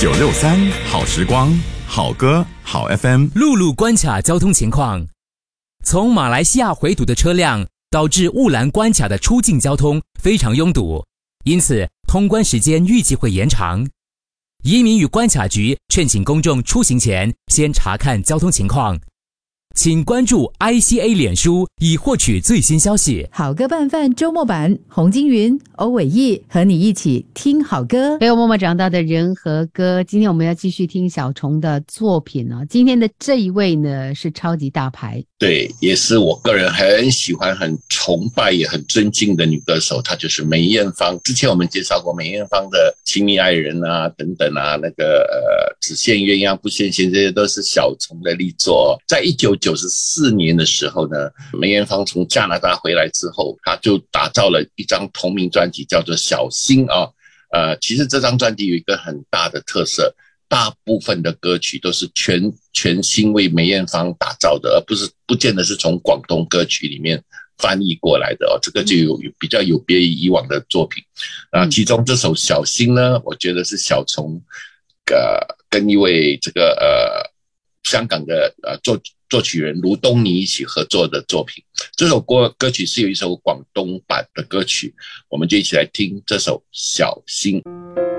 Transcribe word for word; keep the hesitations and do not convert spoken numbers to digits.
九六三好时光，好歌好 F M。 陆路关卡交通情况，从马来西亚回堵的车辆导致雾兰关卡的出境交通非常拥堵，因此通关时间预计会延长。移民与关卡局劝请公众出行前先查看交通情况，请关注 I C A 脸书以获取最新消息。 好歌拌饭周末版，洪金云、欧伟毅和你一起听好歌， 陪我默默长大的人和歌。今天我们要继续听小虫的作品啊。今天的这一位呢是超级大牌， 对，也是我个人很喜欢、很崇拜、也很尊敬的女歌手，她就是梅艳芳。之前我们介绍过梅艳芳的《亲密爱人》啊，等等啊，那个呃，只羡鸳鸯不羡仙，这些都是小虫的力作。在一九九四年的时候呢，梅艳芳从加拿大回来之后，她就打造了一张同名专辑，叫做《小心》啊。呃，其实这张专辑有一个很大的特色，大部分的歌曲都是全全新为梅艳芳打造的，而不是不见得是从广东歌曲里面翻译过来的哦。这个就有比较有别于以往的作品啊。其中这首《小心》呢，我觉得是小虫呃跟一位这个呃香港的呃作作曲人卢东尼一起合作的作品。这首歌歌曲是有一首广东版的歌曲，我们就一起来听这首《小心》。